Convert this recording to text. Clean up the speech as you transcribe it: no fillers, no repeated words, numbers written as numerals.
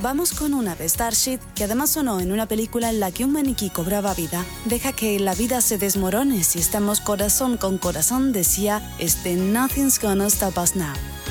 Vamos con una de Starship, que además sonó en una película en la que un maniquí cobraba vida. Deja que la vida se desmorone si estamos corazón con corazón, decía Nothing's Gonna Stop Us Now.